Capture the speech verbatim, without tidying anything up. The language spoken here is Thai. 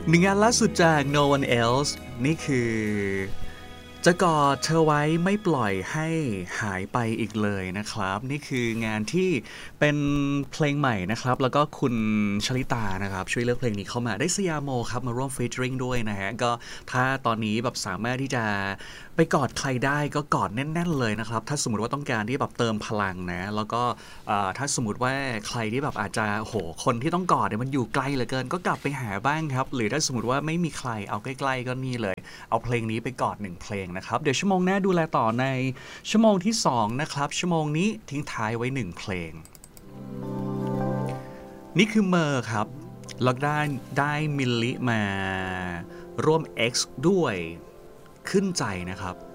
หนึ่งงานล่าสุดจาก No One Else นี่คือจะกอดเธอไว้ไม่ปล่อยให้หายไปอีกเลยนะครับนี่คืองานที่เป็นเพลงใหม่นะครับแล้วก็คุณชลิตานะครับช่วยเลือกเพลงนี้เข้ามาได้สยามโมครับมาร่วมฟีเจอริงด้วยนะฮะก็ถ้าตอนนี้แบบสามารถที่จะไปกอดใครได้ก็กอดแน่นๆเลยนะครับถ้าสมมติว่าต้องการที่แบบเติมพลังนะแล้วก็ถ้าสมมติว่าใครที่แบบอาจจะโหคนที่ต้องกอดเนี่ยมันอยู่ไกลเหลือเกินก็กลับไปหาบ้างครับหรือถ้าสมมติว่าไม่มีใครเอาใกล้ๆก็นี่เลยเอาเพลงนี้ไปกอดหนึ่งเพลงนะครับเดี๋ยวชั่วโมงหน้าดูแลต่อในชั่วโมงที่สองนะครับชั่วโมงนี้ทิ้งท้ายไว้หนึ่งเพลงนี่คือเมอร์ครับแล้วได้ได้มิลลิมาร่วม X ด้วยขึ้นใจนะครับ